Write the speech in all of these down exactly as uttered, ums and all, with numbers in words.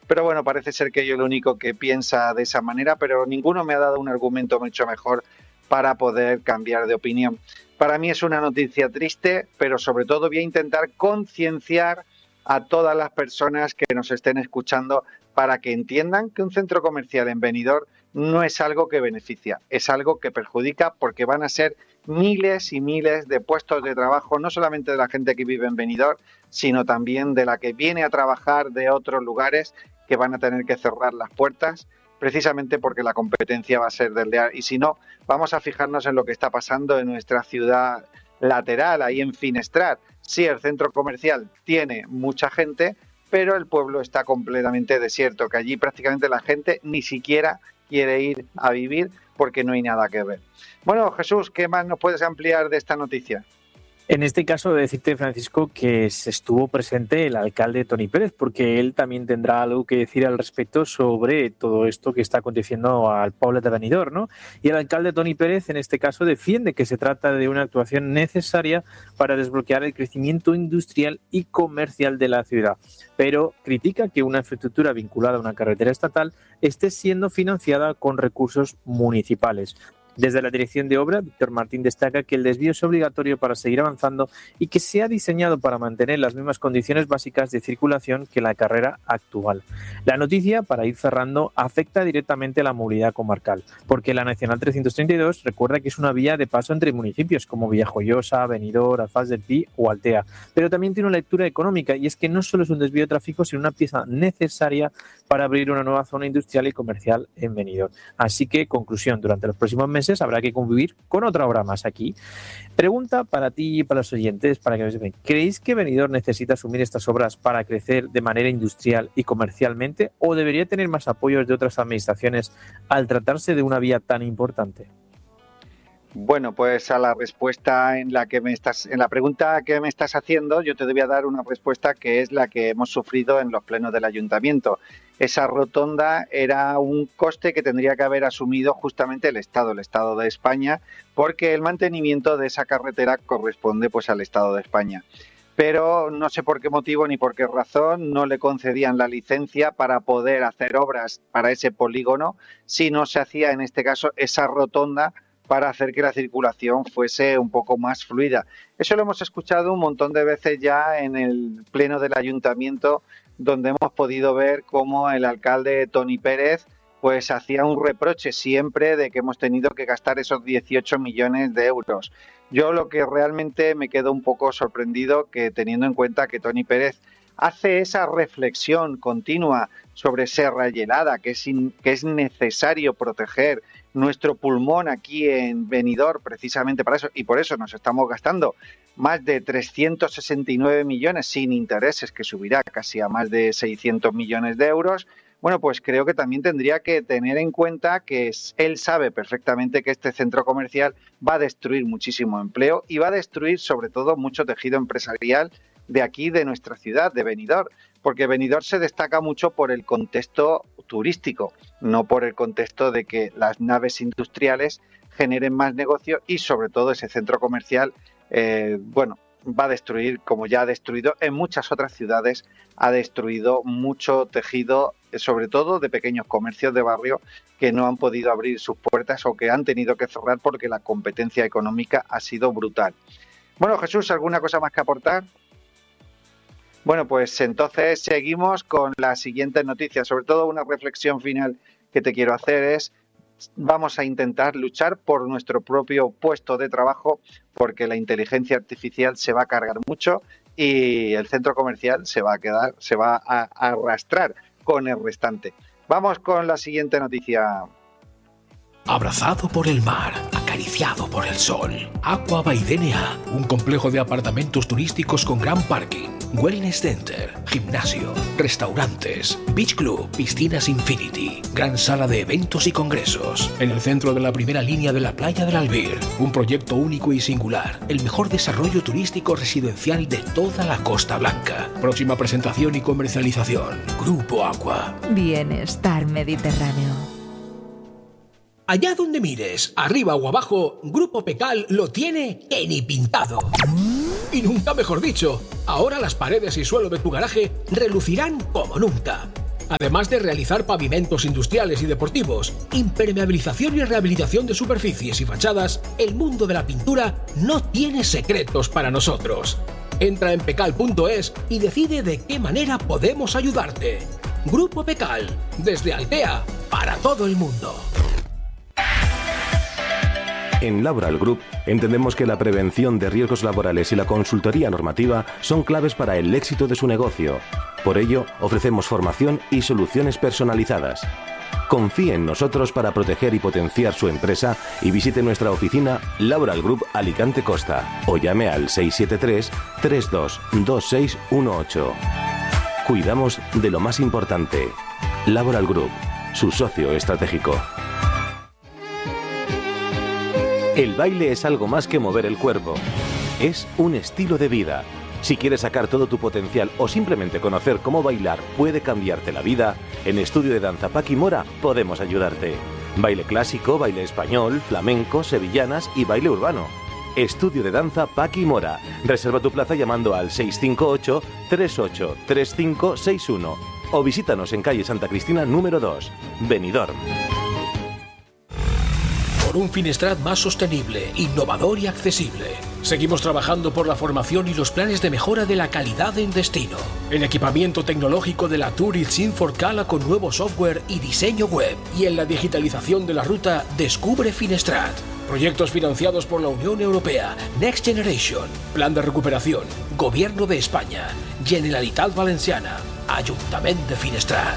Pero bueno, parece ser que yo el único que piensa de esa manera, pero ninguno me ha dado un argumento mucho mejor para poder cambiar de opinión. Para mí es una noticia triste, pero sobre todo voy a intentar concienciar a todas las personas que nos estén escuchando para que entiendan que un centro comercial en Benidorm no es algo que beneficia, es algo que perjudica, porque van a ser miles y miles de puestos de trabajo, no solamente de la gente que vive en Benidorm, sino también de la que viene a trabajar de otros lugares, que van a tener que cerrar las puertas precisamente porque la competencia va a ser desleal. Y si no, vamos a fijarnos en lo que está pasando en nuestra ciudad lateral, ahí en Finestrat. Sí, el centro comercial tiene mucha gente, pero el pueblo está completamente desierto, que allí prácticamente la gente ni siquiera quiere ir a vivir porque no hay nada que ver. Bueno, Jesús, ¿qué más nos puedes ampliar de esta noticia? En este caso, decirte, Francisco, que se estuvo presente el alcalde Toni Pérez, porque él también tendrá algo que decir al respecto sobre todo esto que está aconteciendo al pueblo de Benidorm, ¿no? Y el alcalde Toni Pérez, en este caso, defiende que se trata de una actuación necesaria para desbloquear el crecimiento industrial y comercial de la ciudad, pero critica que una infraestructura vinculada a una carretera estatal esté siendo financiada con recursos municipales. Desde la dirección de obra, Víctor Martín destaca que el desvío es obligatorio para seguir avanzando y que se ha diseñado para mantener las mismas condiciones básicas de circulación que la carrera actual. La noticia, para ir cerrando, afecta directamente a la movilidad comarcal, porque la Nacional trescientos treinta y dos recuerda que es una vía de paso entre municipios como Villajoyosa, Benidorm, Alfaz del Pi o Altea, pero también tiene una lectura económica, y es que no solo es un desvío de tráfico, sino una pieza necesaria para abrir una nueva zona industrial y comercial en Benidorm. Así que, conclusión, durante los próximos meses habrá que convivir con otra obra más aquí. Pregunta para ti y para los oyentes, para que nos vean. ¿Creéis que Benidorm necesita asumir estas obras para crecer de manera industrial y comercialmente, o debería tener más apoyos de otras administraciones al tratarse de una vía tan importante? Bueno, pues a la respuesta en la que me estás, en la pregunta que me estás haciendo, yo te voy a dar una respuesta que es la que hemos sufrido en los plenos del ayuntamiento. Esa rotonda era un coste que tendría que haber asumido justamente el Estado, el Estado de España, porque el mantenimiento de esa carretera corresponde pues al Estado de España. Pero no sé por qué motivo ni por qué razón no le concedían la licencia para poder hacer obras para ese polígono si no se hacía en este caso esa rotonda para hacer que la circulación fuese un poco más fluida. Eso lo hemos escuchado un montón de veces ya en el pleno del ayuntamiento, donde hemos podido ver cómo el alcalde Toni Pérez pues hacía un reproche siempre de que hemos tenido que gastar esos dieciocho millones de euros. Yo lo que realmente me quedo un poco sorprendido, que teniendo en cuenta que Toni Pérez hace esa reflexión continua sobre Serra Gelada, que es, in, que es necesario proteger nuestro pulmón aquí en Benidorm precisamente para eso, y por eso nos estamos gastando más de trescientos sesenta y nueve millones sin intereses, que subirá casi a más de seiscientos millones de euros. Bueno, pues creo que también tendría que tener en cuenta que él sabe perfectamente que este centro comercial va a destruir muchísimo empleo y va a destruir sobre todo mucho tejido empresarial de aquí, de nuestra ciudad, de Benidorm, porque Benidorm se destaca mucho por el contexto turístico, no por el contexto de que las naves industriales generen más negocio, y sobre todo ese centro comercial, eh, bueno, va a destruir, como ya ha destruido en muchas otras ciudades, ha destruido mucho tejido, sobre todo de pequeños comercios de barrio que no han podido abrir sus puertas o que han tenido que cerrar porque la competencia económica ha sido brutal. Bueno, Jesús, ¿alguna cosa más que aportar? Bueno, pues entonces seguimos con las siguientes noticias. Sobre todo una reflexión final que te quiero hacer es: vamos a intentar luchar por nuestro propio puesto de trabajo, porque la inteligencia artificial se va a cargar mucho y el centro comercial se va a quedar, se va a arrastrar con el restante. Vamos con la siguiente noticia. Abrazado por el mar, acariciado por el sol. Aqua by D N A, un complejo de apartamentos turísticos con gran parking, wellness center, gimnasio, restaurantes, beach club, piscinas infinity, gran sala de eventos y congresos. En el centro de la primera línea de la playa del Albir, un proyecto único y singular, el mejor desarrollo turístico residencial de toda la Costa Blanca. Próxima presentación y comercialización, Grupo Aqua. Bienestar Mediterráneo. Allá donde mires, arriba o abajo, Grupo Pecal lo tiene que ni pintado. Y nunca mejor dicho, ahora las paredes y suelo de tu garaje relucirán como nunca. Además de realizar pavimentos industriales y deportivos, impermeabilización y rehabilitación de superficies y fachadas, el mundo de la pintura no tiene secretos para nosotros. Entra en pecal punto es y decide de qué manera podemos ayudarte. Grupo Pecal, desde Altea, para todo el mundo. En Laboral Group entendemos que la prevención de riesgos laborales y la consultoría normativa son claves para el éxito de su negocio. Por ello, ofrecemos formación y soluciones personalizadas. Confíe en nosotros para proteger y potenciar su empresa y visite nuestra oficina Laboral Group Alicante Costa o llame al seis siete tres, tres dos dos seis uno ocho. Cuidamos de lo más importante. Laboral Group, su socio estratégico. El baile es algo más que mover el cuerpo. Es un estilo de vida. Si quieres sacar todo tu potencial o simplemente conocer cómo bailar puede cambiarte la vida, en Estudio de Danza Paqui Mora podemos ayudarte. Baile clásico, baile español, flamenco, sevillanas y baile urbano. Estudio de Danza Paqui Mora. Reserva tu plaza llamando al seis cinco ocho, tres ocho tres cinco seis uno o visítanos en calle Santa Cristina número dos, Benidorm. Por un Finestrat más sostenible, innovador y accesible. Seguimos trabajando por la formación y los planes de mejora de la calidad en destino. El equipamiento tecnológico de la Tourist Inforcala con nuevo software y diseño web. Y en la digitalización de la ruta Descubre Finestrat. Proyectos financiados por la Unión Europea, Next Generation, Plan de Recuperación, Gobierno de España, Generalitat Valenciana, Ayuntamiento de Finestrat.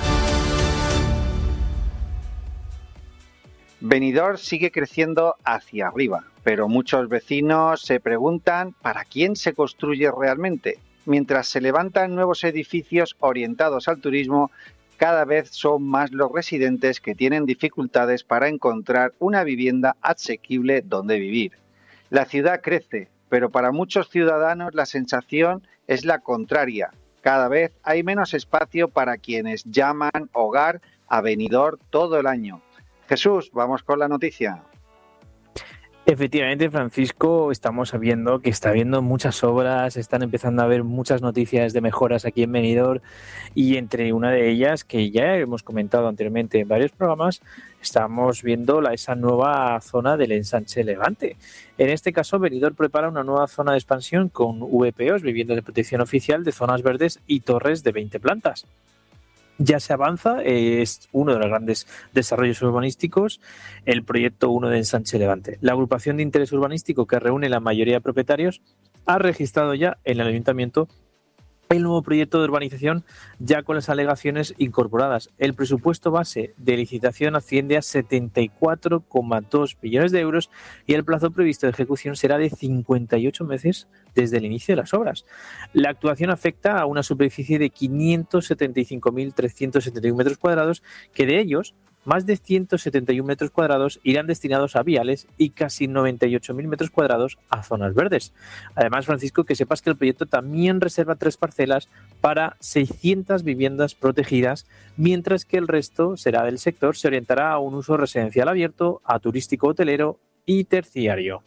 Benidorm sigue creciendo hacia arriba, pero muchos vecinos se preguntan ¿para quién se construye realmente? Mientras se levantan nuevos edificios orientados al turismo, cada vez son más los residentes que tienen dificultades para encontrar una vivienda asequible donde vivir. La ciudad crece, pero para muchos ciudadanos la sensación es la contraria. Cada vez hay menos espacio para quienes llaman hogar a Benidorm todo el año. Jesús, vamos con la noticia. Efectivamente, Francisco, estamos viendo que está habiendo muchas obras, están empezando a haber muchas noticias de mejoras aquí en Benidorm y entre una de ellas, que ya hemos comentado anteriormente en varios programas, estamos viendo la, esa nueva zona del ensanche Levante. En este caso, Benidorm prepara una nueva zona de expansión con V P Os, viviendas de protección oficial, de zonas verdes y torres de veinte plantas. Ya se avanza, es uno de los grandes desarrollos urbanísticos, el proyecto uno de Ensanche Levante. La agrupación de interés urbanístico que reúne la mayoría de propietarios ha registrado ya en el ayuntamiento el nuevo proyecto de urbanización ya con las alegaciones incorporadas. El presupuesto base de licitación asciende a setenta y cuatro coma dos millones de euros y el plazo previsto de ejecución será de cincuenta y ocho meses desde el inicio de las obras. La actuación afecta a una superficie de quinientos setenta y cinco mil trescientos setenta y uno metros cuadrados, que de ellos más de ciento setenta y uno metros cuadrados irán destinados a viales y casi noventa y ocho mil metros cuadrados a zonas verdes. Además, Francisco, que sepas que el proyecto también reserva tres parcelas para seiscientas viviendas protegidas, mientras que el resto será del sector, se orientará a un uso residencial abierto, a turístico hotelero y terciario.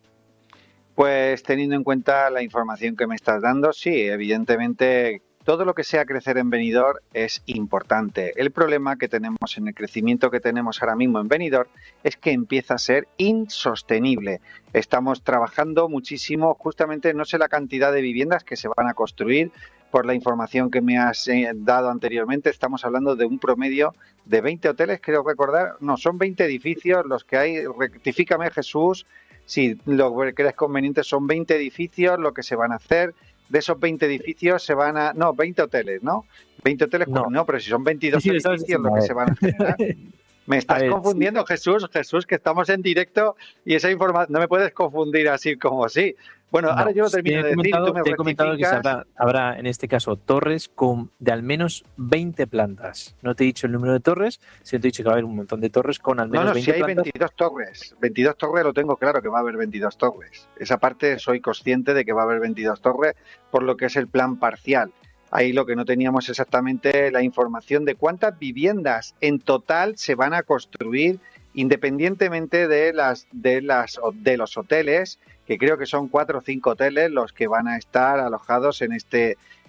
Pues teniendo en cuenta la información que me estás dando, sí, evidentemente todo lo que sea crecer en Benidorm es importante. El problema que tenemos en el crecimiento que tenemos ahora mismo en Benidorm es que empieza a ser insostenible. Estamos trabajando muchísimo, justamente no sé la cantidad de viviendas que se van a construir. Por la información que me has dado anteriormente, estamos hablando de un promedio de veinte hoteles, creo recordar. No, son veinte edificios los que hay. Rectifícame, Jesús, si lo que crees conveniente, son veinte edificios lo que se van a hacer. De esos veinte edificios se van a... No, veinte hoteles, ¿no? veinte hoteles, no, no pero si son veintidós sí, sí, edificios lo que se van a generar. Me estás ver, confundiendo, sí. Jesús, Jesús, que estamos en directo y esa información... No me puedes confundir así como así. Bueno, no, ahora yo lo termino de decir y tú me te he comentado que habrá, habrá, en este caso, torres con de al menos veinte plantas. No te he dicho el número de torres, sino te he dicho que va a haber un montón de torres con al menos no, no, veinte si hay plantas. veintidós torres. veintidós torres lo tengo claro que va a haber veintidós torres. Esa parte soy consciente de que va a haber veintidós torres por lo que es el plan parcial. Ahí lo que no teníamos exactamente la información de cuántas viviendas en total se van a construir independientemente de las de las de los hoteles, que creo que son cuatro o cinco hoteles los que van a estar alojados en este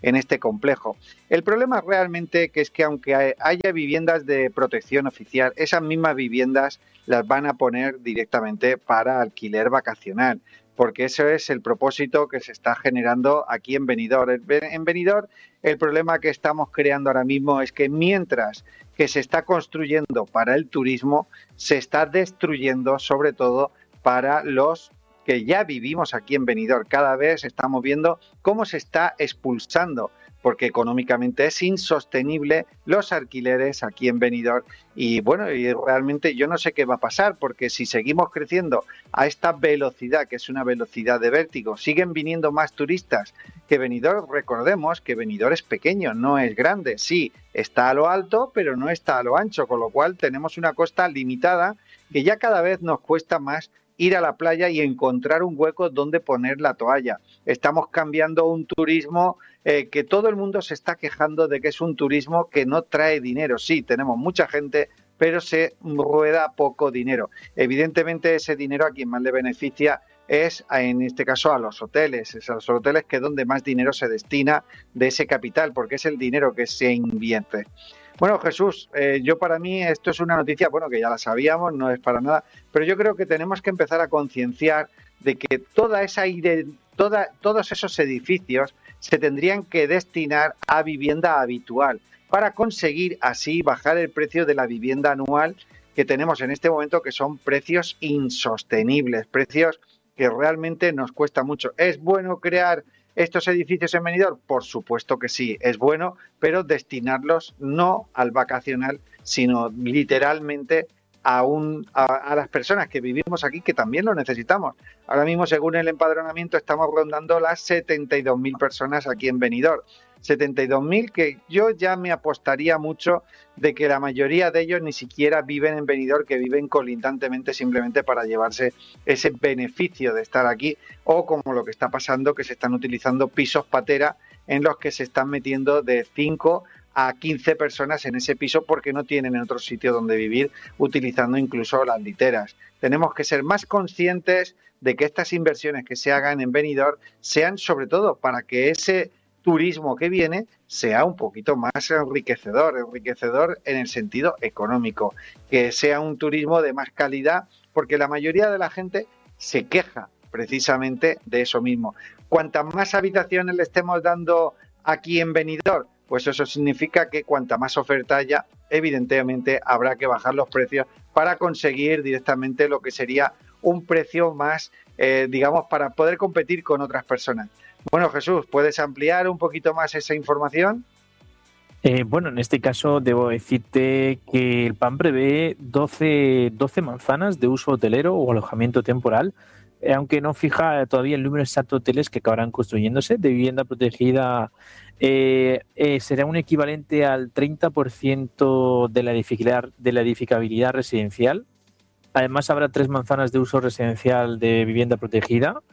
en este complejo. El problema realmente que es que aunque haya viviendas de protección oficial, esas mismas viviendas las van a poner directamente para alquiler vacacional, porque eso es el propósito que se está generando aquí en Benidorm. En Benidorm, el problema que estamos creando ahora mismo es que mientras que se está construyendo para el turismo, se está destruyendo sobre todo para los que ya vivimos aquí en Benidorm. Cada vez estamos viendo cómo se está expulsando, porque económicamente es insostenible los alquileres aquí en Benidorm. Y bueno, y realmente yo no sé qué va a pasar, porque si seguimos creciendo a esta velocidad, que es una velocidad de vértigo, siguen viniendo más turistas que Benidorm. Recordemos que Benidorm es pequeño, no es grande. Sí, está a lo alto, pero no está a lo ancho, con lo cual tenemos una costa limitada que ya cada vez nos cuesta más ir a la playa y encontrar un hueco donde poner la toalla. Estamos cambiando un turismo eh, que todo el mundo se está quejando de que es un turismo que no trae dinero. Sí, tenemos mucha gente, pero se rueda poco dinero. Evidentemente ese dinero a quien más le beneficia es, en este caso, a los hoteles. Es a los hoteles que es donde más dinero se destina de ese capital, porque es el dinero que se invierte. Bueno, Jesús, eh, yo para mí esto es una noticia, bueno, que ya la sabíamos, no es para nada, pero yo creo que tenemos que empezar a concienciar de que toda esa toda, todos esos edificios se tendrían que destinar a vivienda habitual para conseguir así bajar el precio de la vivienda anual que tenemos en este momento, que son precios insostenibles, precios que realmente nos cuesta mucho. ¿Es bueno crear estos edificios en Benidorm? Por supuesto que sí, es bueno, pero destinarlos no al vacacional, sino literalmente a, un, a, a las personas que vivimos aquí, que también lo necesitamos. Ahora mismo, según el empadronamiento, estamos rondando las setenta y dos mil personas aquí en Benidorm. setenta y dos mil que yo ya me apostaría mucho de que la mayoría de ellos ni siquiera viven en Benidorm, que viven colindantemente simplemente para llevarse ese beneficio de estar aquí, o como lo que está pasando, que se están utilizando pisos patera en los que se están metiendo de cinco a quince personas en ese piso porque no tienen otro sitio donde vivir, utilizando incluso las literas. Tenemos que ser más conscientes de que estas inversiones que se hagan en Benidorm sean sobre todo para que ese turismo que viene sea un poquito más enriquecedor, enriquecedor en el sentido económico, que sea un turismo de más calidad, porque la mayoría de la gente se queja precisamente de eso mismo. Cuantas más habitaciones le estemos dando aquí en Benidorm, pues eso significa que cuanta más oferta haya, evidentemente habrá que bajar los precios para conseguir directamente lo que sería un precio más, eh, digamos, para poder competir con otras personas. Bueno, Jesús, ¿puedes ampliar un poquito más esa información? Eh, bueno, en este caso debo decirte que el P A M prevé doce, doce manzanas de uso hotelero o alojamiento temporal, eh, aunque no fija todavía el número exacto de hoteles que acabarán construyéndose. De vivienda protegida eh, eh, será un equivalente al treinta por ciento de la, de la edificabilidad residencial. Además, habrá tres manzanas de uso residencial de vivienda protegida.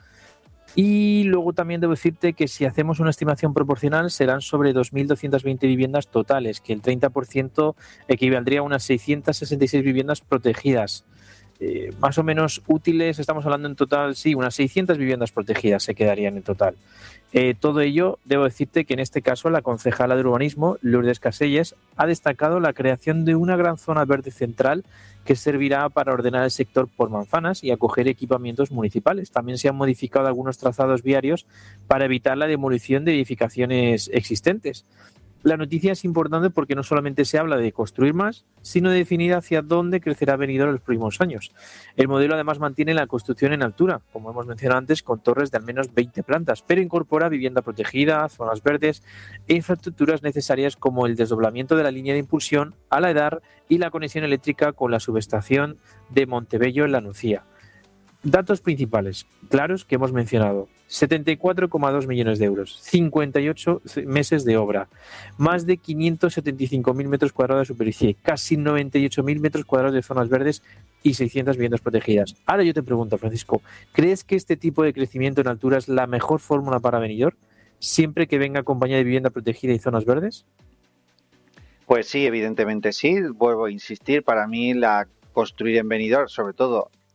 Y luego también debo decirte que si hacemos una estimación proporcional serán sobre dos mil doscientas veinte viviendas totales, que el treinta por ciento equivaldría a unas seiscientas sesenta y seis viviendas protegidas. Eh, más o menos útiles, estamos hablando en total, sí, unas seiscientas viviendas protegidas se quedarían en total. Eh, todo ello, debo decirte que en este caso la concejala de urbanismo, Lourdes Caselles, ha destacado la creación de una gran zona verde central que servirá para ordenar el sector por manzanas y acoger equipamientos municipales. También se han modificado algunos trazados viarios para evitar la demolición de edificaciones existentes. La noticia es importante porque no solamente se habla de construir más, sino de definir hacia dónde crecerá Benidorm en los próximos años. El modelo además mantiene la construcción en altura, como hemos mencionado antes, con torres de al menos veinte plantas, pero incorpora vivienda protegida, zonas verdes e infraestructuras necesarias como el desdoblamiento de la línea de impulsión a la Edar y la conexión eléctrica con la subestación de Montebello en La Nucía. Datos principales, claros, que hemos mencionado. setenta y cuatro coma dos millones de euros, cincuenta y ocho meses de obra, más de quinientos setenta y cinco mil metros cuadrados de superficie, casi noventa y ocho mil metros cuadrados de zonas verdes y seiscientas viviendas protegidas. Ahora yo te pregunto, Francisco, ¿crees que este tipo de crecimiento en altura es la mejor fórmula para Benidorm, siempre que venga acompañada de vivienda protegida y zonas verdes? Pues sí, evidentemente sí. Vuelvo a insistir, para mí la construir en Benidorm, sobre todo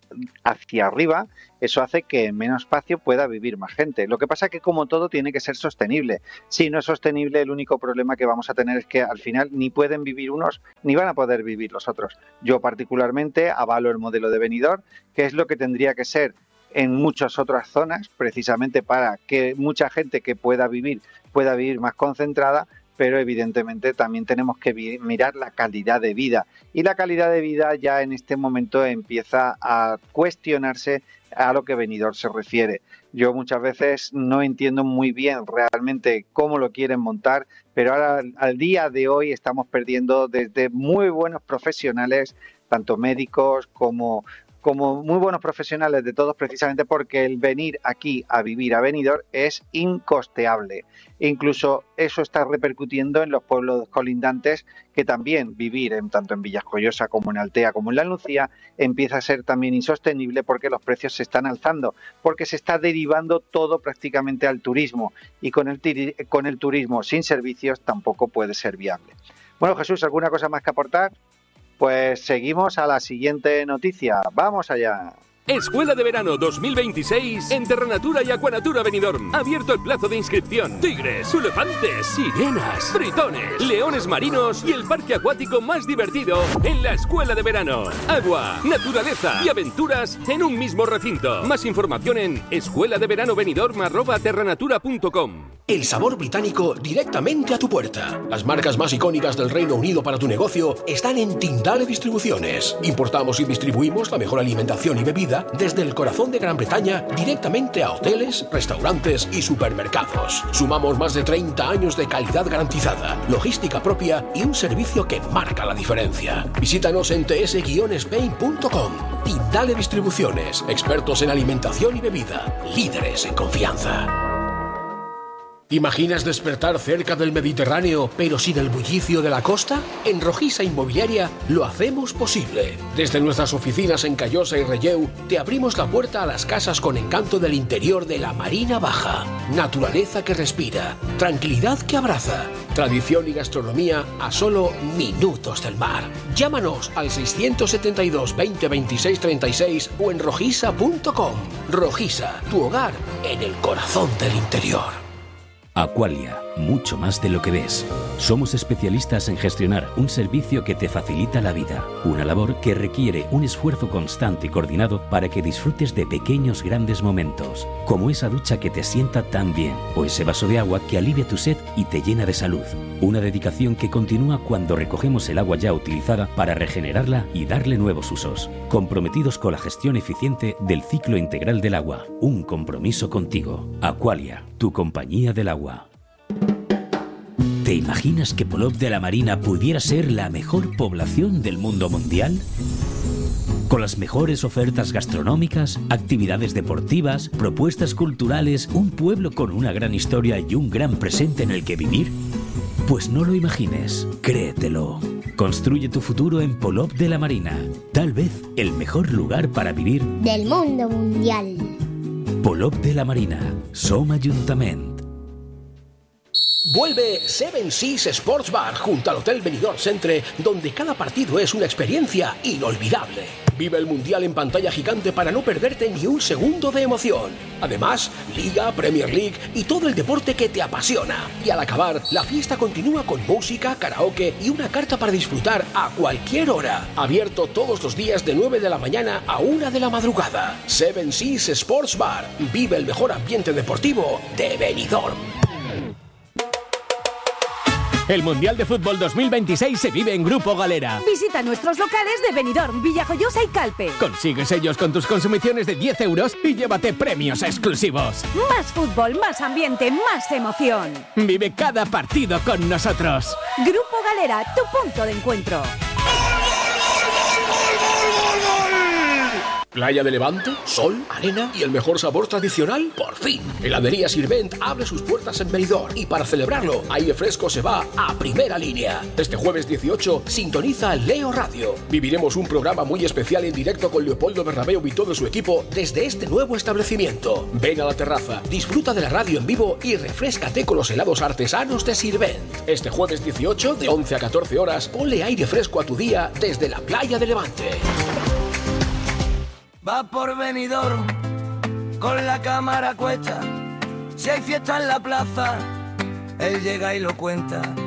hacia arriba, eso hace que en menos espacio pueda vivir más gente. Lo que pasa es que, como todo, tiene que ser sostenible. Si no es sostenible, el único problema que vamos a tener es que al final ni pueden vivir unos ni van a poder vivir los otros. Yo particularmente avalo el modelo de Benidorm, que es lo que tendría que ser en muchas otras zonas, precisamente para que mucha gente que pueda vivir pueda vivir más concentrada, pero evidentemente también tenemos que vi- mirar la calidad de vida. Y la calidad de vida ya en este momento empieza a cuestionarse a lo que Benidorm se refiere. Yo muchas veces no entiendo muy bien realmente cómo lo quieren montar, pero ahora al día de hoy estamos perdiendo desde muy buenos profesionales, tanto médicos como... como muy buenos profesionales de todos, precisamente porque el venir aquí a vivir a Benidorm es incosteable. Incluso eso está repercutiendo en los pueblos colindantes, que también vivir en, tanto en Villajoyosa como en Altea como en La Nucía empieza a ser también insostenible, porque los precios se están alzando, porque se está derivando todo prácticamente al turismo, y con el, tiri- con el turismo sin servicios tampoco puede ser viable. Bueno, Jesús, ¿alguna cosa más que aportar? Pues seguimos a la siguiente noticia. ¡Vamos allá! Escuela de Verano dos mil veintiséis en Terranatura y Aquanatura Benidorm. Abierto el plazo de inscripción. Tigres, elefantes, sirenas, tritones, leones marinos y el parque acuático más divertido en la Escuela de Verano. Agua, naturaleza y aventuras en un mismo recinto. Más información en escuela de verano benidorm arroba terranatura punto com. El sabor británico directamente a tu puerta. Las marcas más icónicas del Reino Unido para tu negocio están en Tindale Distribuciones. Importamos y distribuimos la mejor alimentación y bebida desde el corazón de Gran Bretaña directamente a hoteles, restaurantes y supermercados. Sumamos más de treinta años de calidad garantizada, logística propia y un servicio que marca la diferencia. Visítanos en t s guion spain punto com. Tindale Distribuciones, expertos en alimentación y bebida, líderes en confianza. ¿Imaginas despertar cerca del Mediterráneo, pero sin el bullicio de la costa? En Rojiza Inmobiliaria lo hacemos posible. Desde nuestras oficinas en Callosa y Relleu, te abrimos la puerta a las casas con encanto del interior de la Marina Baja. Naturaleza que respira, tranquilidad que abraza, tradición y gastronomía a solo minutos del mar. Llámanos al seiscientos setenta y dos, veinte, veintiséis, treinta y seis o en rojiza punto com. Rojiza, tu hogar en el corazón del interior. Aqualia, mucho más de lo que ves. Somos especialistas en gestionar un servicio que te facilita la vida, una labor que requiere un esfuerzo constante y coordinado para que disfrutes de pequeños grandes momentos, como esa ducha que te sienta tan bien, o ese vaso de agua que alivia tu sed y te llena de salud. Una dedicación que continúa cuando recogemos el agua ya utilizada para regenerarla y darle nuevos usos. Comprometidos con la gestión eficiente del ciclo integral del agua. Un compromiso contigo. Aqualia, tu compañía del agua. ¿Te imaginas que Polop de la Marina pudiera ser la mejor población del mundo mundial? Con las mejores ofertas gastronómicas, actividades deportivas, propuestas culturales, un pueblo con una gran historia y un gran presente en el que vivir. Pues no lo imagines, créetelo. Construye tu futuro en Polop de la Marina. Tal vez el mejor lugar para vivir del mundo mundial. Polop de la Marina, Som Ajuntament. Vuelve Seven Seas Sports Bar junto al Hotel Benidorm Centre, donde cada partido es una experiencia inolvidable. Vive el Mundial en pantalla gigante para no perderte ni un segundo de emoción. Además, Liga, Premier League y todo el deporte que te apasiona. Y al acabar, la fiesta continúa con música, karaoke y una carta para disfrutar a cualquier hora. Abierto todos los días de nueve de la mañana a una de la madrugada. Seven Seas Sports Bar. Vive el mejor ambiente deportivo de Benidorm. El Mundial de Fútbol dos mil veintiséis se vive en Grupo Galera. Visita nuestros locales de Benidorm, Villajoyosa y Calpe. Consigue sellos con tus consumiciones de diez euros y llévate premios exclusivos. Más fútbol, más ambiente, más emoción. Vive cada partido con nosotros. Grupo Galera, tu punto de encuentro. Playa de Levante, sol, arena y el mejor sabor tradicional, por fin. Heladería Sirvent abre sus puertas en Benidorm y para celebrarlo, Aire Fresco se va a primera línea. Este jueves dieciocho, sintoniza Leo Radio. Viviremos un programa muy especial en directo con Leopoldo Bernabéu y todo su equipo desde este nuevo establecimiento. Ven a la terraza, disfruta de la radio en vivo y refréscate con los helados artesanos de Sirvent. Este jueves dieciocho, de once a catorce horas, ponle aire fresco a tu día desde la Playa de Levante. va por Benidorm con la cámara cuesta. Si hay fiesta en la plaza, él llega y lo cuenta.